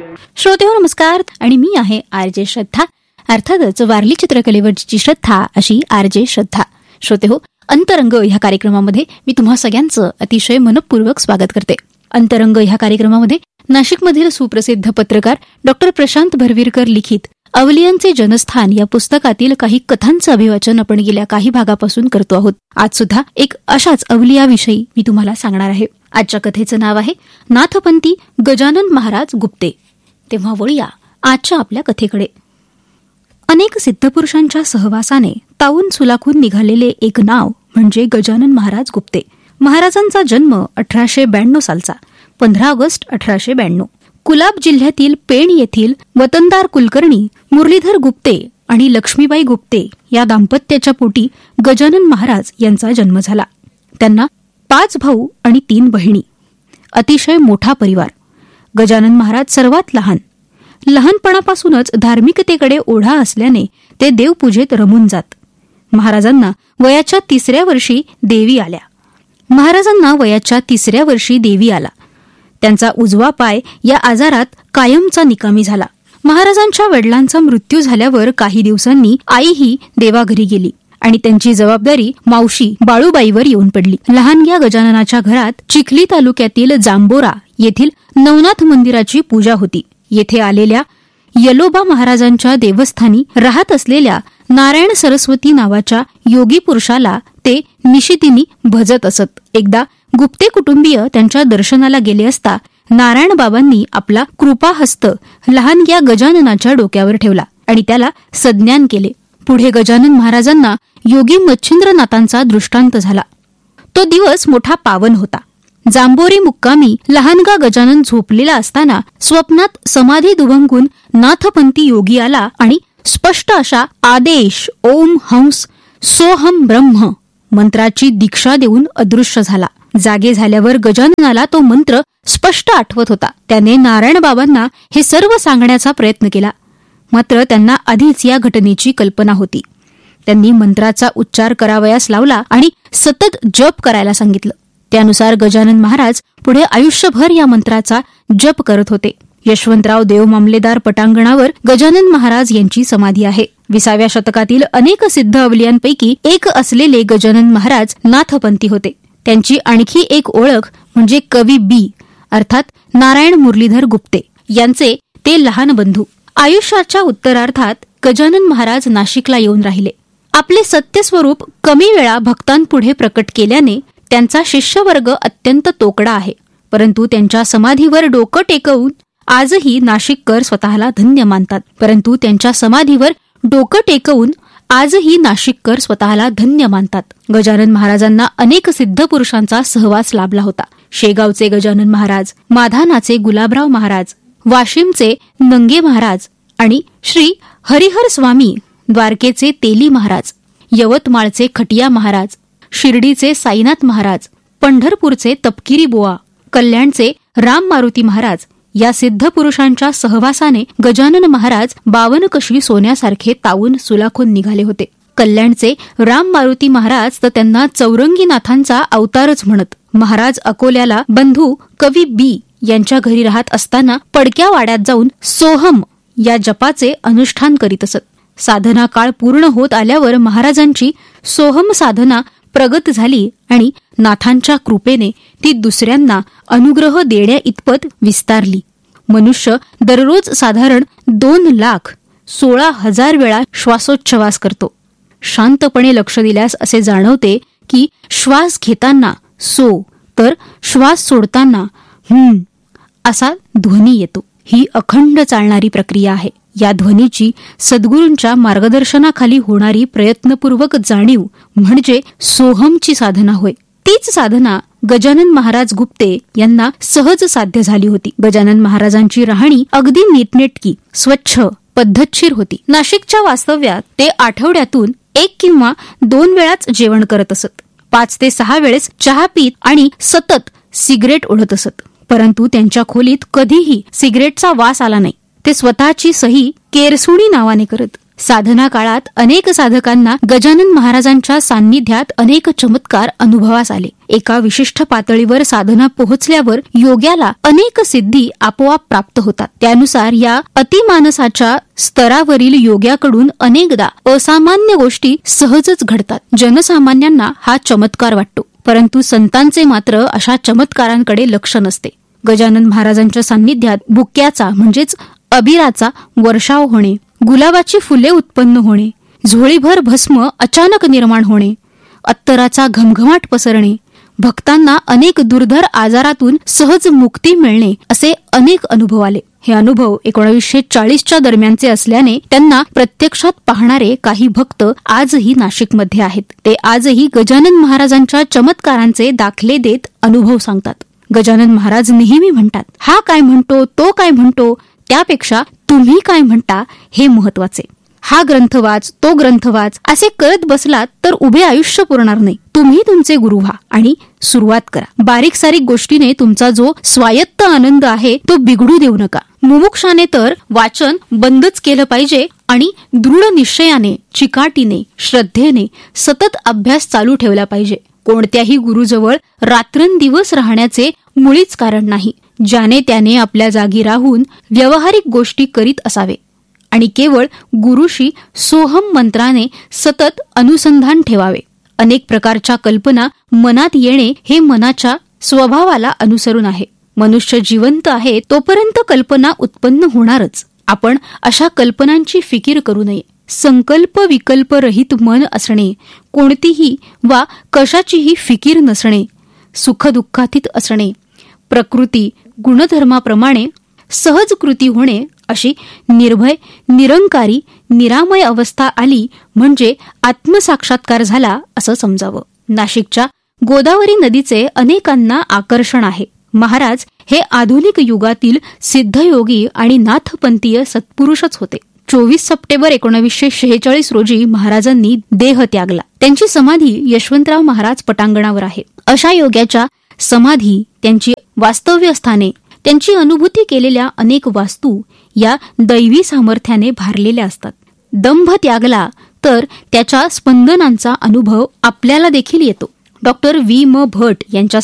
श्रोतेहो नमस्कार, आणि मी आहे आरजे श्रद्धा. अर्थातच वारली चित्रकलेवरची श्रद्धा अशी आरजे श्रद्धा. श्रोतेहो, अंतरंग ह्या कार्यक्रमामध्ये मी तुम्हा सगळ्यांचं अतिशय मनपूर्वक स्वागत करते. अंतरंग ह्या कार्यक्रमामध्ये नाशिकमधील सुप्रसिद्ध पत्रकार डॉक्टर प्रशांत भरवीरकर लिखित अवलियांचे जनस्थान या पुस्तकातील काही कथांचं अभिवाचन आपण गेल्या काही भागापासून करतो आहोत. आज सुद्धा एक अशाच अवलियाविषयी मी तुम्हाला सांगणार आहे. आजच्या कथेचं नाव आहे नाथपंथी गजानन महाराज गुप्ते. तेव्हा वळूया आजच्या आपल्या कथेकडे. अनेक सिद्धपुरुषांच्या सहवासाने तावून सुलाखून निघालेले एक नाव म्हणजे गजानन महाराज गुप्ते. महाराजांचा जन्म 1892 सालचा, 15 ऑगस्ट 1892. कुलाब जिल्ह्यातील पेण येथील वतनदार कुलकर्णी मुरलीधर गुप्ते आणि लक्ष्मीबाई गुप्ते या दाम्पत्याच्या पोटी गजानन महाराज यांचा जन्म झाला. त्यांना 5 भाऊ आणि 3 बहिणी. अतिशय मोठा परिवार. गजानन महाराज सर्वात लहान. लहानपणापासूनच धार्मिकतेकडे ओढा असल्याने ते देवपूजेत रमून जात. महाराजांना वयाच्या 3ऱ्या वर्षी देवी आला. त्यांचा उजवा पाय या आजारात कायमचा निकामी झाला. महाराजांच्या वडिलांचा मृत्यू झाल्यावर काही दिवसांनी आईही देवाघरी गेली आणि त्यांची जबाबदारी मावशी बाळूबाईवर येऊन पडली. लहानग्या गजाननाच्या घरात चिखली तालुक्यातील जांबोरा येथील नवनाथ मंदिराची पूजा होती. येथे आलेल्या यलोबा महाराजांच्या देवस्थानी राहत असलेल्या नारायण सरस्वती नावाच्या योगी पुरुषाला ते निशिदिनी भजत असत. एकदा गुप्ते कुटुंबीय त्यांच्या दर्शनाला गेले असता नारायण बाबांनी आपला कृपाहस्त लहानग्या गजाननाच्या डोक्यावर ठेवला आणि त्याला सज्ञान केले. पुढे गजानन महाराजांना योगी मच्छिंद्रनाथांचा दृष्टांत झाला. तो दिवस मोठा पावन होता. जांबोरी मुक्कामी लहानगा गजानन झोपलेला असताना स्वप्नात समाधी दुभंगून नाथपंथी योगी आला आणि स्पष्ट अशा आदेश ओम हंस सोहम ब्रह्म मंत्राची दीक्षा देऊन अदृश्य झाला. जागे झाल्यावर गजाननाला तो मंत्र स्पष्ट आठवत होता. त्याने नारायण बाबांना हे सर्व सांगण्याचा प्रयत्न केला, मात्र त्यांना आधीच या घटनेची कल्पना होती. त्यांनी मंत्राचा उच्चार करावयास लावला आणि सतत जप करायला सांगितलं. त्यानुसार गजानन महाराज पुढे आयुष्यभर या मंत्राचा जप करत होते. यशवंतराव देव मामलेदार पटांगणावर गजानन महाराज यांची समाधी आहे. 20व्या शतकातील अनेक सिद्ध अवलियांपैकी एक असलेले गजानन महाराज नाथपंथी होते. त्यांची आणखी एक ओळख म्हणजे कवी बी अर्थात नारायण मुरलीधर गुप्ते यांचे ते लहान बंधू. आयुष्याच्या उत्तरार्धात गजानन महाराज नाशिकला येऊन राहिले. आपले सत्यस्वरूप कमी वेळा भक्तांपुढे प्रकट केल्याने त्यांचा शिष्यवर्ग अत्यंत तोकडा आहे. परंतु त्यांच्या समाधीवर डोकं टेकवून आजही नाशिककर स्वतःला धन्य मानतात. गजानन महाराजांना अनेक सिद्ध पुरुषांचा सहवास लाभला होता. शेगावचे गजानन महाराज, माधानाचे गुलाबराव महाराज, वाशिमचे नंगे महाराज आणि श्री हरिहर स्वामी द्वारकेचे तेली महाराज, यवतमाळचे खटिया महाराज, शिर्डीचे साईनाथ महाराज, पंढरपूरचे तपकिरी बुवा, कल्याणचे राम मारुती महाराज या सिद्ध पुरुषांच्या सहवासाने गजानन महाराज 52 कशी सोन्यासारखे तावून सुलाखून निघाले होते. कल्याणचे राम मारुती महाराज तर त्यांना चौरंगीनाथांचा अवतारच म्हणत. महाराज अकोल्याला बंधू कवी बी यांच्या घरी राहत असताना पडक्या वाड्यात जाऊन सोहम या जपाचे अनुष्ठान करीत असत. साधना काळ पूर्ण होत आल्यावर महाराजांची सोहम साधना प्रगत झाली आणि नाथांच्या कृपेने ती दुसऱ्यांना अनुग्रह देण्या इतपत विस्तारली. मनुष्य दररोज साधारण 2,16,000 वेळा श्वासोच्छवास करतो. शांतपणे लक्ष दिल्यास असे जाणवते की श्वास घेताना सो तर श्वास सोडताना असा ध्वनी येतो. ही अखंड चालणारी प्रक्रिया आहे. या ध्वनीची सद्गुरूंच्या मार्गदर्शनाखाली होणारी प्रयत्नपूर्वक जाणीव म्हणजे सोहमची साधना होय. तीच साधना गजानन महाराज गुप्ते यांना सहज साध्य झाली होती. गजानन महाराजांची राहणी अगदी नीटनेटकी, स्वच्छ, पद्धतशीर होती. नाशिकच्या वास्तव्यात ते आठवड्यातून 1 किंवा 2 वेळाच जेवण करत असत. 5 ते 6 वेळेस चहा पीत आणि सतत सिगरेट ओढत असत. परंतु त्यांच्या खोलीत कधीही सिगरेटचा वास आला नाही. ते स्वतःची सही केरसुणी नावाने करत. साधना काळात अनेक साधकांना गजानन महाराजांच्या सान्निध्यात अनेक चमत्कार अनुभवास आले. एका विशिष्ट पातळीवर साधना पोहोचल्यावर योग्याला अनेक सिद्धी आपोआप प्राप्त होतात. त्यानुसार या अतिमानसाच्या स्तरावरील योग्याकडून अनेकदा असामान्य गोष्टी सहजच घडतात. जनसामान्यांना हा चमत्कार वाटतो, परंतु संतांचे मात्र अशा चमत्कारांकडे लक्ष नसते. गजानन महाराजांच्या सान्निध्यात बुक्याचा म्हणजेच अबिराचा वर्षाव होणे, गुलाबाची फुले उत्पन्न होणे, झोळीभर भस्म अचानक निर्माण होणे, अत्तराचा घमघमाट पसरणे, भक्तांना अनेक दुर्धर आजारातून सहज मुक्ती मिळणे असे अनेक अनुभव आले. हे अनुभव 1940च्या दरम्यानचे असल्याने त्यांना प्रत्यक्षात पाहणारे काही भक्त आजही नाशिकमध्ये आहेत. ते आजही गजानन महाराजांच्या चमत्कारांचे दाखले देत अनुभव सांगतात. गजानन महाराज नेहमी म्हणतात, हा काय म्हणतो, तो काय म्हणतो, त्यापेक्षा तुम्ही काय म्हणता हे महत्वाचे. हा ग्रंथ वाच, तो ग्रंथ वाच असे करत बसलात तर उभे आयुष्य पुरणार नाही. तुम्ही तुमचे गुरु व्हा आणि सुरुवात करा. बारीक सारीक गोष्टीने तुमचा जो स्वायत्त आनंद आहे तो बिघडू देऊ नका. मुमुक्षाने तर वाचन बंदच केलं पाहिजे आणि दृढ निश्चयाने, चिकाटीने, श्रद्धेने सतत अभ्यास चालू ठेवला पाहिजे. कोणत्याही गुरुजवळ रात्रंदिवस राहण्याचे मुळीच कारण नाही. ज्याने त्याने आपल्या जागी राहून व्यावहारिक गोष्टी करीत असावे आणि केवळ गुरुशी सोहम मंत्राने सतत अनुसंधान ठेवावे. अनेक प्रकारच्या कल्पना मनात येणे हे मनाच्या स्वभावाला अनुसरून आहे. मनुष्य जिवंत आहे तोपर्यंत कल्पना उत्पन्न होणारच. आपण अशा कल्पनांची फिकीर करू नये. संकल्प विकल्प रहित मन असणे, कोणतीही वा कशाचीही फिकीर नसणे, सुखदुःखातीत असणे, प्रकृती गुणधर्माप्रमाणे सहज कृती होणे, अशी निर्भय, निरंकारी, निरामय अवस्था आली म्हणजे आत्मसाक्षात्कार झाला असं समजावं. नाशिकच्या गोदावरी नदीचे अनेकांना आकर्षण आहे. महाराज हे आधुनिक युगातील सिद्धयोगी आणि नाथपंथीय सत्पुरुषच होते. 24 सप्टेंबर 1946 रोजी महाराजांनी देह त्यागला. त्यांची समाधी यशवंतराव महाराज पटांगणावर आहे. अशा योग्याच्या समाधी, त्यांची वास्तव्यस्थाने, त्यांची अनुभूती केलेल्या अनेक वास्तू या दैवी सामर्थ्याने भारलेल्या असतात. दंभ त्यागला तर त्याच्या स्पंदनांचा अनुभव आपल्याला देखील येतो. Doctor V. म. भट यांच्या